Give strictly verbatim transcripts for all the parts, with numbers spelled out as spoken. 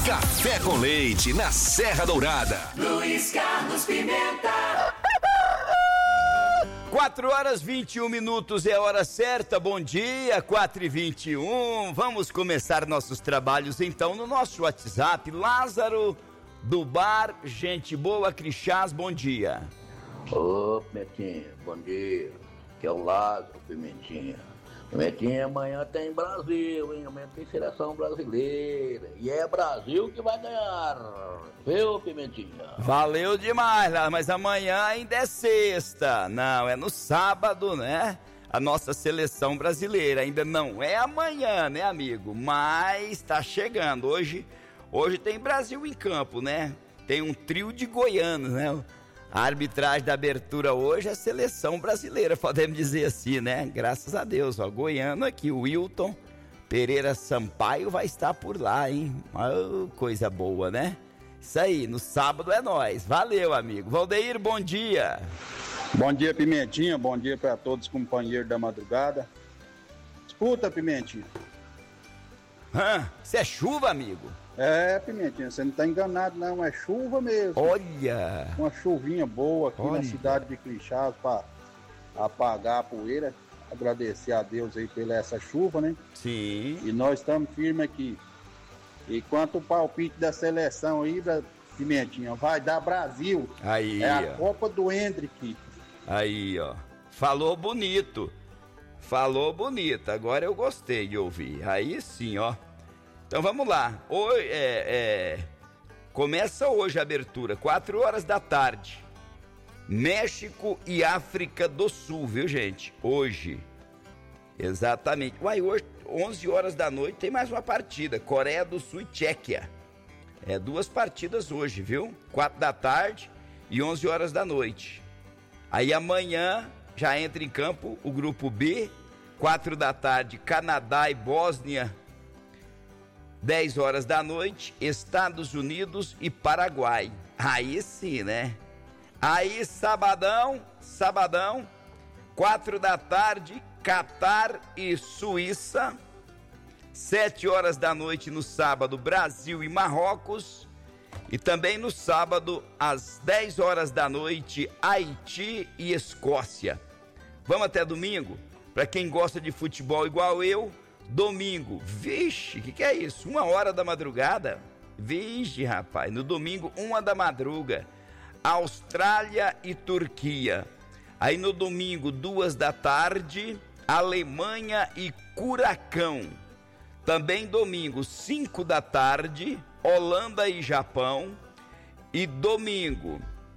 Café com Leite na Serra Dourada. Luiz Carlos Pimenta. quatro horas e vinte e um minutos é a hora certa. Bom dia, quatro e vinte e um. Vamos começar nossos trabalhos então no nosso WhatsApp. Lázaro do Bar Gente Boa Crixás, bom dia. Ô, Pimentinha, bom dia. Que é o Lázaro, Pimentinha. Pimentinha, amanhã tem Brasil, hein? Amanhã tem seleção brasileira. E é Brasil que vai ganhar. Viu, Pimentinha? Valeu demais, Lázaro, mas amanhã ainda é sexta. Não, é no sábado, né? A nossa seleção brasileira. Ainda não é amanhã, né, amigo? Mas tá chegando. Hoje, hoje tem Brasil em campo, né? Tem um trio de goianos, né? A arbitragem da abertura hoje é a seleção brasileira, podemos dizer assim, né? Graças a Deus, ó, goiano aqui, o Wilton Pereira Sampaio vai estar por lá, hein? Oh, coisa boa, né? Isso aí, no sábado é nóis. Valeu, amigo. Valdeir, bom dia. Bom dia, Pimentinha. Bom dia para todos os companheiros da madrugada. Escuta, Pimentinha. Hã? Isso é chuva, amigo? É, Pimentinha, você não tá enganado não, é chuva mesmo. Olha! Uma chuvinha boa aqui Olha. na cidade de Crixás para apagar a poeira. Agradecer a Deus aí pela essa chuva, né? Sim. E nós estamos firmes aqui. E quanto o palpite da seleção aí, da Pimentinha, vai dar Brasil. Aí, É a ó. Copa do Hendrick. Aí, ó. Falou bonito. Falou bonito. Agora eu gostei de ouvir. Aí sim, ó. Então vamos lá. Hoje, é, é, começa hoje a abertura, quatro horas da tarde. México e África do Sul, viu, gente? Hoje. Exatamente. Uai, hoje, onze horas da noite, tem mais uma partida. Coreia do Sul e Tchequia. É duas partidas hoje, viu? quatro da tarde e onze horas da noite. Aí amanhã já entra em campo o grupo B, quatro da tarde, Canadá e Bósnia. dez horas da noite, Estados Unidos e Paraguai. Aí sim, né? Aí sabadão, sabadão, quatro da tarde, Catar e Suíça. sete horas da noite no sábado, Brasil e Marrocos. E também no sábado, às dez horas da noite, Haiti e Escócia. Vamos até domingo? Para quem gosta de futebol igual eu, domingo, vixe, o que, que é isso? Uma hora da madrugada? Vixe, rapaz, no domingo, uma da madruga, Austrália e Turquia. Aí no domingo, duas da tarde, Alemanha e Curacão. Também domingo, cinco da tarde, Holanda e Japão. E domingo,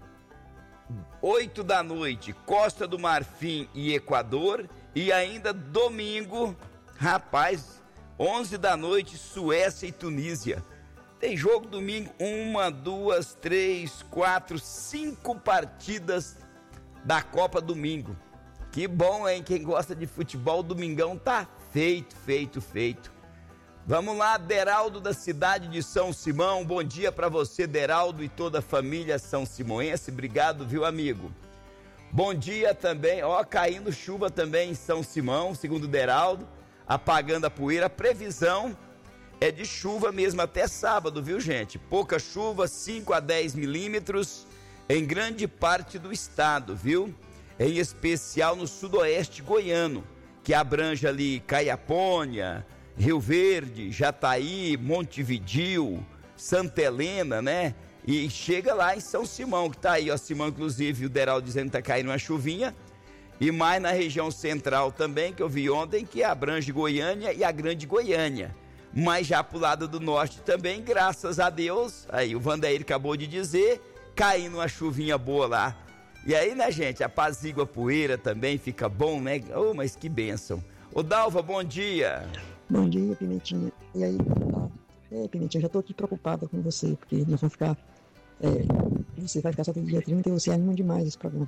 oito da noite, Costa do Marfim e Equador. E ainda domingo, rapaz, onze da noite, Suécia e Tunísia. Tem jogo domingo, uma, duas, três, quatro, cinco partidas da Copa domingo. Que bom, hein? Quem gosta de futebol, domingão tá feito, feito, feito. Vamos lá, Deraldo da cidade de São Simão. Bom dia pra você, Deraldo, e toda a família São Simoense. Obrigado, viu, amigo? Bom dia também, ó, caindo chuva também em São Simão, segundo o Deraldo, apagando a poeira. A previsão é de chuva mesmo até sábado, viu, gente? Pouca chuva, cinco a dez milímetros em grande parte do estado, viu? Em especial no sudoeste goiano, que abrange ali Caiapônia, Rio Verde, Jataí, Montevidil, Santa Helena, né? E chega lá em São Simão, que tá aí, ó, Simão, inclusive, o Deraldo dizendo que tá caindo uma chuvinha. E mais na região central também, que eu vi ontem, que abrange Goiânia e a Grande Goiânia. Mas já pro lado do norte também, graças a Deus, aí o Vandair acabou de dizer, caindo uma chuvinha boa lá. E aí, né, gente, apazigua a poeira também, fica bom, né? Oh, mas que bênção. Ô, Dalva, bom dia. Bom dia, Pimentinha. E aí, tá? É, Pimentinha, já tô aqui preocupada com você, porque nós vamos ficar... É, você vai ficar só todo dia trinta e você anima demais esse programa.